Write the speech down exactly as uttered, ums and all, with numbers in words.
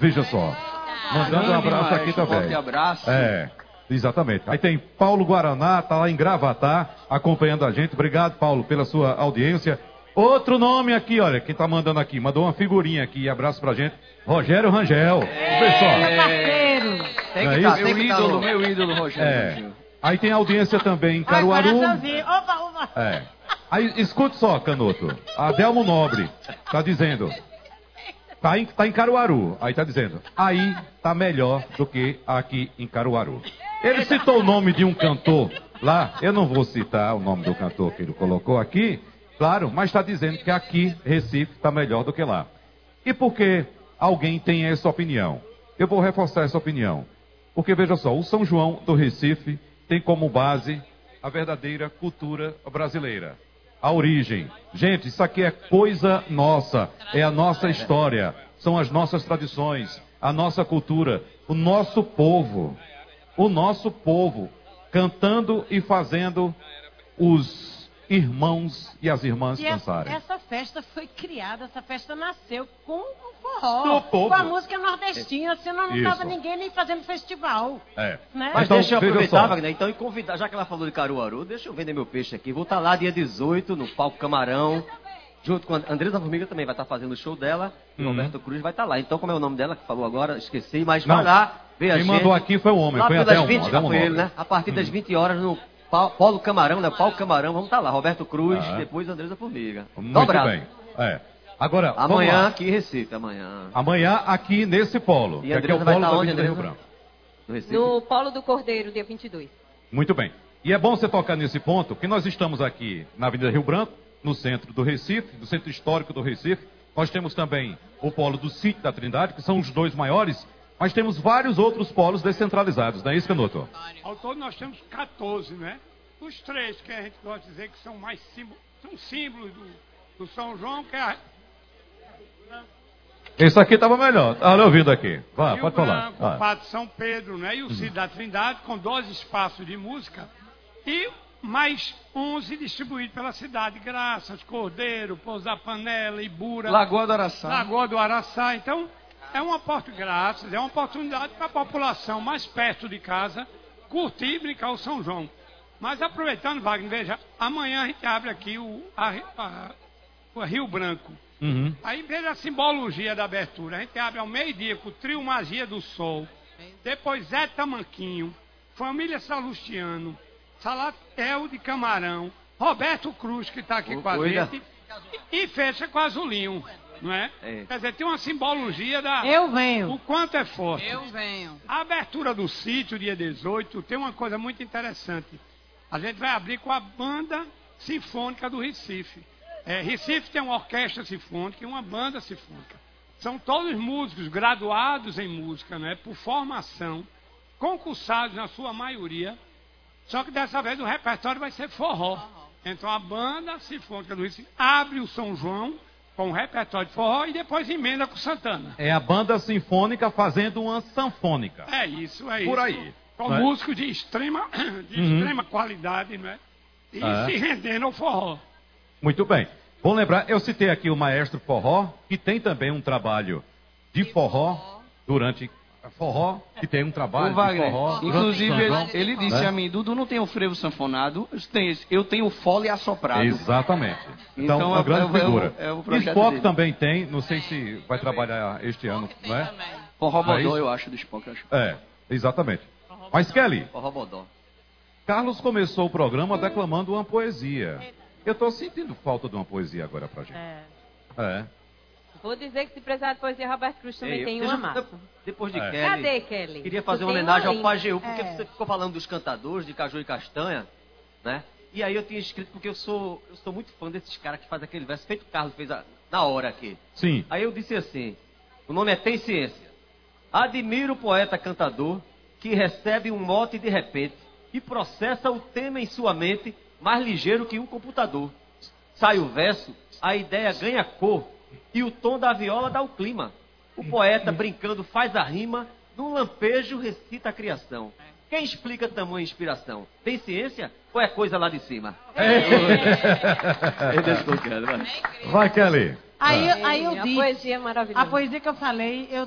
Veja só. Mandando um abraço aqui também. Forte abraço. É, exatamente. Aí tem Paulo Guaraná, tá lá em Gravatá, acompanhando a gente. Obrigado, Paulo, pela sua audiência. Outro nome aqui, olha, quem tá mandando aqui, mandou uma figurinha aqui, abraço pra gente. Rogério Rangel. Pessoal. Tem Não é que tá, isso? meu ídolo, meu ídolo, Rogério. É. Aí tem audiência também em Caruaru. Opa, opa. É. Aí, escute só, Canoto. Adelmo Nobre tá dizendo. Tá em, tá em Caruaru. Aí tá dizendo. Aí tá melhor do que aqui em Caruaru. Ele citou o nome de um cantor lá. Eu não vou citar o nome do cantor que ele colocou aqui. Claro, mas está dizendo que aqui, Recife, tá melhor do que lá. E por que alguém tem essa opinião? Eu vou reforçar essa opinião. Porque, veja só, o São João do Recife tem como base a verdadeira cultura brasileira. A origem. Gente, isso aqui é coisa nossa. É a nossa história. São as nossas tradições. A nossa cultura. O nosso povo. O nosso povo. Cantando e fazendo os irmãos e as irmãs E dançarem. essa festa foi criada, essa festa nasceu com o forró. Do povo. Com a música nordestina, senão não Isso. estava ninguém nem fazendo festival. É. Né? Mas Então, deixa eu veja aproveitar, só. Wagner, então, e convidar, já que ela falou de Caruaru, deixa eu vender meu peixe aqui. Vou estar lá dia dezoito, no Palco Camarão, junto com a Andresa Formiga também vai estar fazendo o show dela, e Uhum. Roberto Cruz vai estar lá. Então, como é o nome dela que falou agora, esqueci, mas Não. vai lá, ver a Quem gente. mandou aqui foi o homem, lá foi pelas Adelmo, vinte, Adelmo ah, foi ele, Nobre. né? A partir das vinte horas no Pa- Polo Camarão, né? Palco Camarão, vamos estar lá. Roberto Cruz, Ah. depois Andresa Formiga. Muito Dobrado. bem. É. Agora, vamos Amanhã lá. aqui em Recife, amanhã. Amanhã aqui nesse polo. E que aqui é Andresa o vai polo estar da onde, Avenida Rio Andresa? Branco. No Recife. No Polo do Cordeiro, dia vinte e dois. Muito bem. E é bom você tocar nesse ponto, que nós estamos aqui na Avenida Rio Branco, no centro do Recife, do centro histórico do Recife. Nós temos também o polo do Sítio da Trindade, que são os dois maiores, mas temos vários outros polos descentralizados, não é isso, Canoto? Ao todo nós temos quatorze, né? Os três que a gente gosta de dizer que são mais símbolos, são símbolos do, do São João, que é a Esse aqui estava melhor. Olha ouvindo aqui. Vá, Rio pode falar. Branco, Vá. o Pato São Pedro, né? E o Cid da Trindade, com doze espaços de música. E mais onze distribuídos pela cidade. Graças, Cordeiro, Pouso da Panela, Ibura, Lagoa do Araçá. Lagoa do Araçá. Então, é uma oportunidade, graças, é uma oportunidade para a população mais perto de casa curtir e brincar o São João. Mas aproveitando, Wagner, veja, amanhã a gente abre aqui o, a, a, o Rio Branco. Uhum. Aí veja a simbologia da abertura. A gente abre ao meio-dia com o trio Magia do Sol. Depois Zé Tamanquinho, Família Salustiano, Salatel de Camarão, Roberto Cruz, que está aqui Oh, com a cuida. gente, e, e fecha com Azulinho, não é? É. Quer dizer, tem uma simbologia da... Eu venho. O quanto é forte. Eu venho. A abertura do sítio, dia dezoito, tem uma coisa muito interessante. A gente vai abrir com a Banda Sinfônica do Recife. É, Recife tem uma orquestra sinfônica e uma banda sinfônica. São todos músicos graduados em música, né, por formação, concursados na sua maioria. Só que dessa vez o repertório vai ser forró. Então a Banda Sinfônica do Recife abre o São João com o repertório de forró e depois emenda com Santana. É a banda sinfônica fazendo uma sanfônica. É isso, é isso. Por aí. Com Não é? músicos de extrema, de Uhum. extrema qualidade, né? E É. se rendendo ao forró. Muito bem. Bom lembrar, eu citei aqui o Maestro Forró, que tem também um trabalho de forró durante... Forró, que tem um trabalho Ô, de Wagner, forró durante inclusive o São ele, João, ele disse né? a mim, Dudu não tem o frevo sanfonado, eu tenho, eu tenho o fole assoprado. Exatamente. Então, Então, uma é- grande é o- figura. é o E projeto Spock dele. também tem, não sei se vai trabalhar este ano, não é? Forró Não é Bodó, isso? eu acho, do Spock. Eu acho. É, exatamente. Mas, Kelly, Forró Bodó. Carlos começou o programa declamando uma poesia. Eu estou sentindo falta de uma poesia agora pra gente. É. É. Vou dizer que se precisar de poesia, Roberto Cruz também Ei, tem deixa uma eu- massa. Depois de É. Kelly, Cadê, Kelly? queria Tu fazer uma tem homenagem ao linda. Pajeú, porque É. você ficou falando dos cantadores de Caju e Castanha, né? E aí eu tinha escrito, porque eu sou, eu sou muito fã desses caras que fazem aquele verso, feito o Carlos fez a- na hora aqui. Sim. Aí eu disse assim, o nome é Tem Ciência. Admiro o poeta cantador que recebe um mote de repente e processa o tema em sua mente mais ligeiro que um computador. Sai o verso, a ideia ganha cor e o tom da viola dá o clima. O poeta brincando faz a rima, num lampejo recita a criação. Quem explica tamanha inspiração? Tem ciência ou é coisa lá de cima? Ele desceu, cara, vai. Vai, Kelly. Aí, aí eu A disse, poesia é maravilhosa. a poesia que eu falei, eu